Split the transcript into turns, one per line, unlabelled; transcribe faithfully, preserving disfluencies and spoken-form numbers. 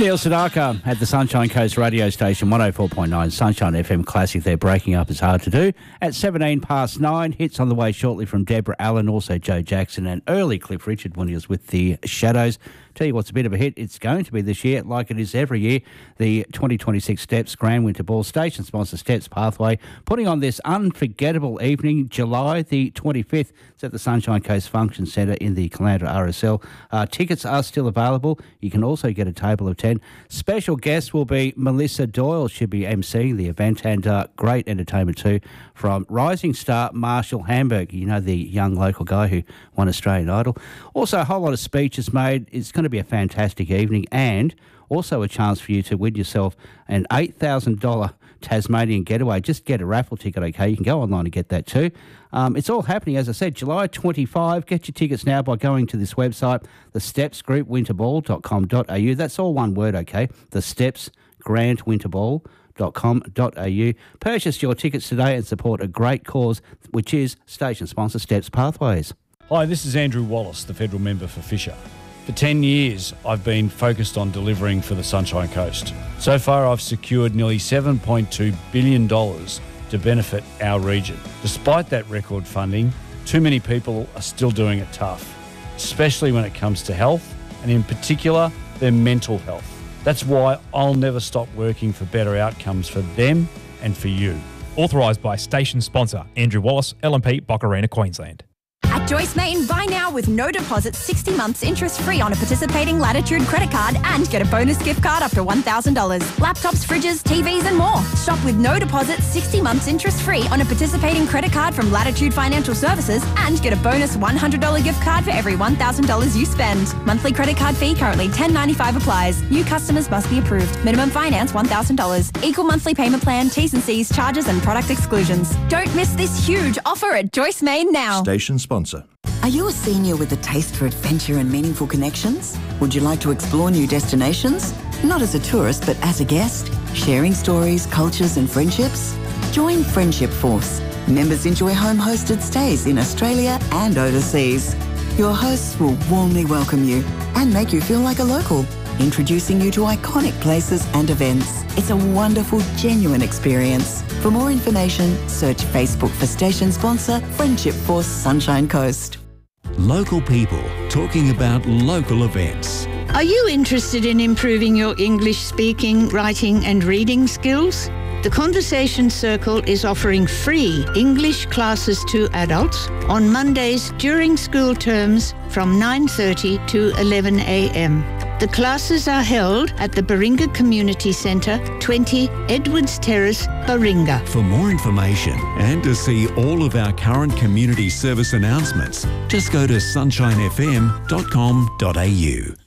Neil Sedaka at the Sunshine Coast radio station, one oh four point nine Sunshine F M Classic. They're breaking up is hard to do. At seventeen past nine, hits on the way shortly from Deborah Allen, also Joe Jackson, and early Cliff Richard when he was with the Shadows. Tell you what's a bit of a hit, it's going to be this year, like it is every year, the twenty twenty-six Steps Grand Winter Ball. Station sponsor Steps Pathway, putting on this unforgettable evening, July the twenty-fifth. It's at the Sunshine Coast Function Centre in the Caloundra R S L. Uh, tickets are still available. You can also get a table of ten. Special guest will be Melissa Doyle. She'll be emceeing the event, and uh, great entertainment too from rising star Marshall Hamburg. You know, the young local guy who won Australian Idol. Also, a whole lot of speeches made. It's going to be a fantastic evening, and also a chance for you to win yourself an eight thousand dollars Tasmanian getaway. Just get a raffle ticket, okay? You can go online and get that too. Um, it's all happening, as I said, July twenty-fifth. Get your tickets now by going to this website, the steps group winterball dot com dot a u. That's all one word, okay? The Steps Grand Winterball dot com dot a u. Purchase your tickets today and support a great cause, which is station sponsor Steps Pathways.
Hi, this is Andrew Wallace, the federal member for Fisher. For ten years, I've been focused on delivering for the Sunshine Coast. So far, I've secured nearly seven point two billion dollars to benefit our region. Despite that record funding, too many people are still doing it tough, especially when it comes to health, and in particular, their mental health. That's why I'll never stop working for better outcomes for them and for you.
Authorised by station sponsor Andrew Wallace, L M P, Boccarina, Queensland.
At Joyce Main, buy now with no deposit, sixty months interest-free on a participating Latitude credit card and get a bonus gift card up to one thousand dollars. Laptops, fridges, T Vs and more. Shop with no deposit, sixty months interest-free on a participating credit card from Latitude Financial Services and get a bonus one hundred dollars gift card for every one thousand dollars you spend. Monthly credit card fee currently ten dollars and ninety-five cents applies. New customers must be approved. Minimum finance one thousand dollars. Equal monthly payment plan, T's and C's, charges and product exclusions. Don't miss this huge offer at Joyce Main now.
Station sponsor.
Are you a senior with a taste for adventure and meaningful connections? Would you like to explore new destinations? Not as a tourist, but as a guest? Sharing stories, cultures and friendships? Join Friendship Force. Members enjoy home-hosted stays in Australia and overseas. Your hosts will warmly welcome you and make you feel like a local, introducing you to iconic places and events. It's a wonderful, genuine experience. For more information, search Facebook for station sponsor Friendship Force Sunshine Coast.
Local people talking about local events.
Are you interested in improving your English speaking, writing and reading skills? The Conversation Circle is offering free English classes to adults on Mondays during school terms from nine thirty to eleven a m. The classes are held at the Baringa Community Centre, twenty Edwards Terrace, Baringa.
For more information and to see all of our current community service announcements, just go to sunshine f m dot com dot a u.